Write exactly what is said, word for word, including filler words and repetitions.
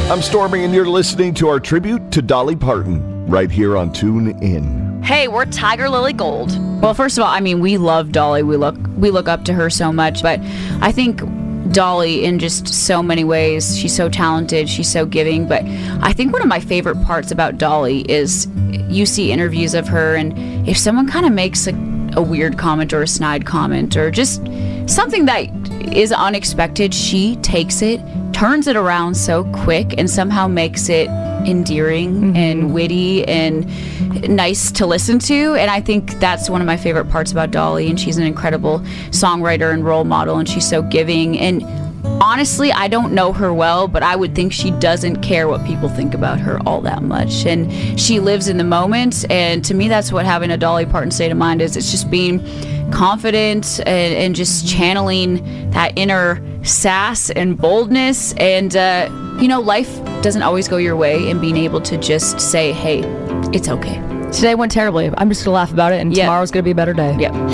I'm Stormy, and you're listening to our tribute to Dolly Parton right here on Tune In. Hey, we're Tiger Lily Gold. Well, first of all, I mean, we love Dolly. We look we look up to her so much, but I think Dolly in just so many ways. She's so talented. She's so giving. But I think one of my favorite parts about Dolly is you see interviews of her, and if someone kind of makes a, a weird comment or a snide comment or just something that is unexpected, she takes it, turns it around so quick, and somehow makes it endearing mm-hmm. and witty and nice to listen to. And I think that's one of my favorite parts about Dolly. And she's an incredible songwriter and role model, and she's so giving. And honestly, I don't know her well, but I would think she doesn't care what people think about her all that much. And she lives in the moment. And to me, that's what having a Dolly Parton state of mind is. It's just being confident and, and just channeling that inner sass and boldness. And, uh, you know, life doesn't always go your way, and being able to just say, hey, it's okay. Today went terribly. I'm just going to laugh about it, and yeah. tomorrow's going to be a better day. Yeah.